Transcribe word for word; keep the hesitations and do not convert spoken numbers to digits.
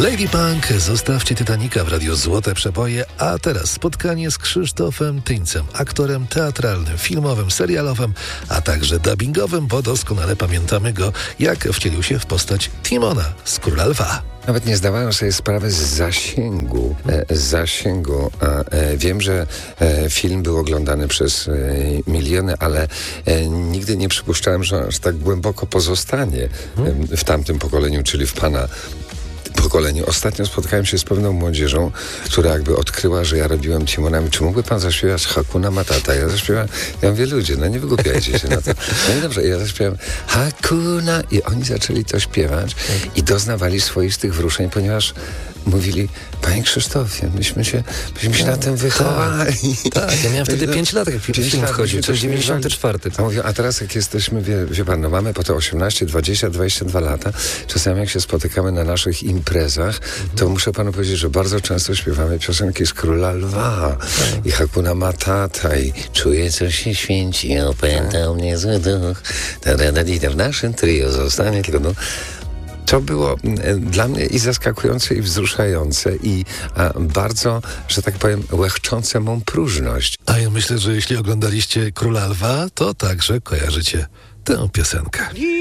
Lady Punk, zostawcie Titanica w radiu Złote Przeboje, a teraz spotkanie z Krzysztofem Tyńcem, aktorem teatralnym, filmowym, serialowym, a także dubbingowym, bo doskonale pamiętamy go, jak wcielił się w postać Timona z Króla Lwa. Nawet nie zdawałem sobie sprawy z zasięgu. E, z zasięgu. A, e, wiem, że e, film był oglądany przez e, miliony, ale e, nigdy nie przypuszczałem, że aż tak głęboko pozostanie e, w tamtym pokoleniu, czyli w pana pokoleniu. Ostatnio spotkałem się z pewną młodzieżą, która jakby odkryła, że ja robiłem Timonami. Czy mógłby pan zaśpiewać Hakuna Matata? Ja zaśpiewałem, ja mówię, ludzie, no nie wygłupiajcie się na to. No i dobrze, ja zaśpiewałem Hakuna i oni zaczęli to śpiewać i doznawali swoistych wzruszeń, ponieważ mówili, panie Krzysztofie, myśmy się, myśmy się na tym wychowali. Tak, tak, ja miałem wtedy pięć lat, jak film wchodził, to jest dziewięćdziesiąty czwarty. A mówią, a teraz jak jesteśmy, wie, wie pan, no mamy po te osiemnaście, dwadzieścia, dwadzieścia dwa lata, czasami jak się spotykamy na naszych imprezach, to muszę panu powiedzieć, że bardzo często śpiewamy piosenki z Króla Lwa tak. i Hakuna Matata i czuję, co się święci, opętał mnie zły duch. W naszym trio zostanie tylko no. To było e, dla mnie i zaskakujące, i wzruszające, i a, bardzo, że tak powiem, łechczące mą próżność. A ja myślę, że jeśli oglądaliście Króla Lwa, to także kojarzycie tę piosenkę.